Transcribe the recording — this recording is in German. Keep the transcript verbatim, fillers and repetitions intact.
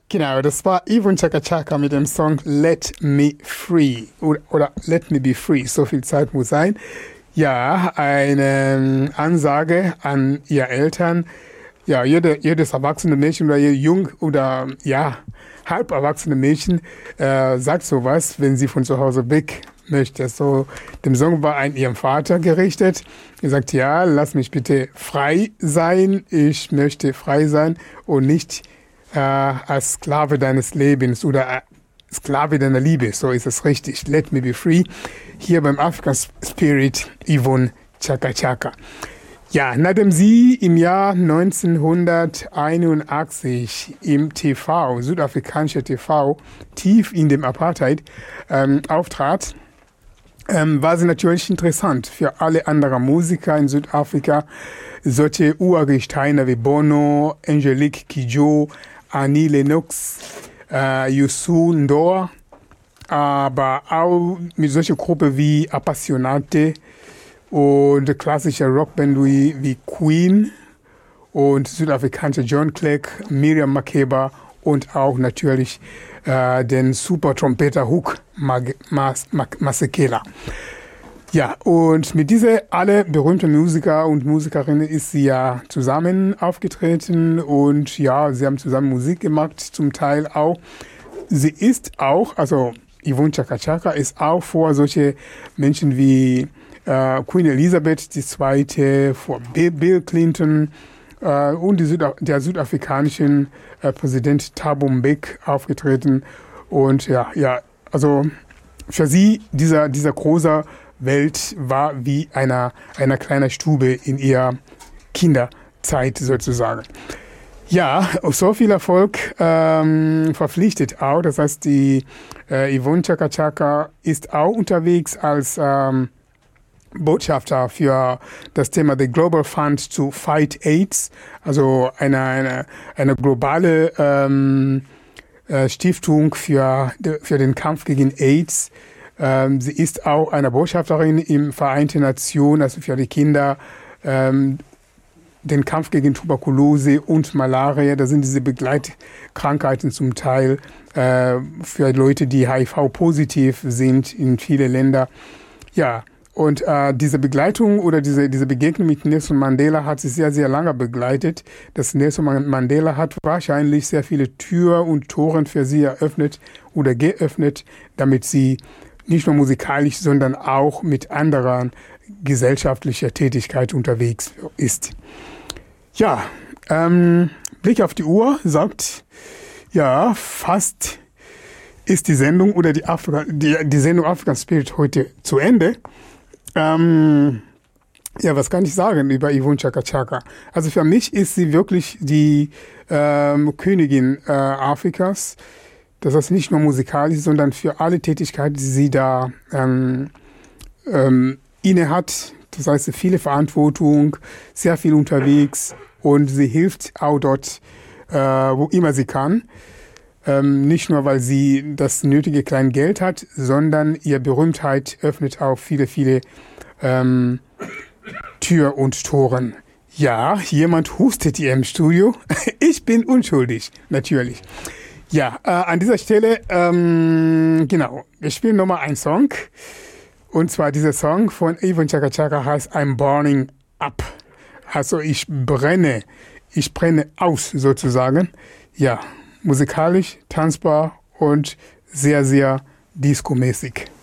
Genau, das war Yvonne Chaka Chaka mit dem Song Let Me Free oder, oder Let Me Be Free, so viel Zeit muss sein. Ja, eine Ansage an ihr Eltern. Ja, jede, jedes erwachsene Mädchen oder jung oder ja, halb erwachsene Mädchen äh, sagt sowas, wenn sie von zu Hause weg möchte. So, dem Song war an ihrem Vater gerichtet. Er sagt, ja, lass mich bitte frei sein. Ich möchte frei sein und nicht äh, als Sklave deines Lebens oder äh, Sklave deiner Liebe. So ist es richtig. Let me be free. Hier beim African Spirit Yvonne Chaka Chaka. Ja, nachdem sie im Jahr neunzehnhunderteinundachtzig im T V, südafrikanischer T V, tief in dem Apartheid ähm, auftrat, ähm, war sie natürlich interessant für alle anderen Musiker in Südafrika. Solche Urgesteine wie Bono, Angelique Kidjo, Annie Lennox, äh, Youssou N'Dour, aber auch mit solchen Gruppen wie Appassionate und klassische Rockband wie, wie Queen und südafrikanische John Clegg, Miriam Makeba und auch natürlich äh, den Super-Trompeter Hook Masekela. Ja, und mit diesen alle berühmten Musiker und Musikerinnen ist sie ja zusammen aufgetreten und ja, sie haben zusammen Musik gemacht, zum Teil auch. Sie ist auch, also Yvonne Chaka Chaka ist auch vor solche Menschen wie Uh, Queen Elizabeth die Zweite, vor Bill Clinton uh, und die Süda- der südafrikanischen uh, Präsident Thabo Mbeki aufgetreten. Und ja, ja, also für sie, dieser, dieser große Welt war wie einer, einer kleinen Stube in ihrer Kinderzeit sozusagen. Ja, so viel Erfolg ähm, verpflichtet auch. Das heißt, die äh, Yvonne Chaka Chaka ist auch unterwegs als ähm, Botschafter für das Thema The Global Fund to Fight AIDS, also eine, eine, eine globale ähm, äh, Stiftung für, für den Kampf gegen AIDS. Ähm, sie ist auch eine Botschafterin im Vereinten Nationen, also für die Kinder, ähm, den Kampf gegen Tuberkulose und Malaria. Das sind diese Begleitkrankheiten zum Teil äh, für Leute, die H I V-positiv sind in vielen Ländern. Ja, und äh, diese Begleitung oder diese, diese Begegnung mit Nelson Mandela hat sie sehr, sehr lange begleitet. Das Nelson Mandela hat wahrscheinlich sehr viele Türen und Toren für sie eröffnet oder geöffnet, damit sie nicht nur musikalisch, sondern auch mit anderen gesellschaftlicher Tätigkeit unterwegs ist. Ja, ähm, Blick auf die Uhr sagt, ja, fast ist die Sendung oder die, Afrika, die, die Sendung African Spirit heute zu Ende. Ähm, ja, was kann ich sagen über Yvonne Chaka Chaka? Also für mich ist sie wirklich die ähm, Königin äh, Afrikas. Das heißt nicht nur musikalisch, sondern für alle Tätigkeiten, die sie da ähm, ähm, inne hat. Das heißt, viele Verantwortung, sehr viel unterwegs und sie hilft auch dort, äh, wo immer sie kann. Ähm, nicht nur, weil sie das nötige Kleingeld hat, sondern ihre Berühmtheit öffnet auch viele, viele ähm, Tür und Toren. Ja, jemand hustet hier im Studio. Ich bin unschuldig, natürlich. Ja, äh, an dieser Stelle, ähm, genau, wir spielen nochmal einen Song. Und zwar dieser Song von Yvonne Chaka Chaka heißt I'm Burning Up. Also ich brenne, ich brenne aus sozusagen. Ja, musikalisch, tanzbar und sehr, sehr disco-mäßig.